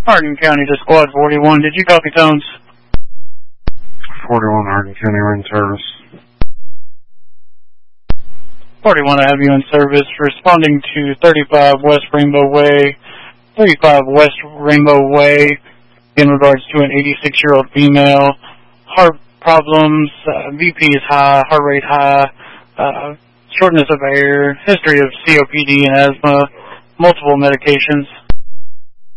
Hardin County to Squad 41. Did you copy, Tones? 41 Hardin County, we're in service. 41, I have you in service. Responding to 35 West Rainbow Way, 35 West Rainbow Way, in regards to an 86-year-old female. Heart problems, BP is high, heart rate high, shortness of air, history of COPD and asthma, multiple medications.